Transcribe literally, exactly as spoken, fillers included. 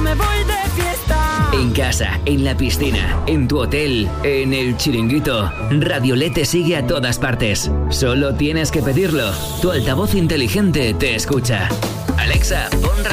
me voy de fiesta. En casa, en la piscina, en tu hotel, en el chiringuito. Radiolé te sigue a todas partes. Solo tienes que pedirlo. Tu altavoz inteligente te escucha. Alexa, pon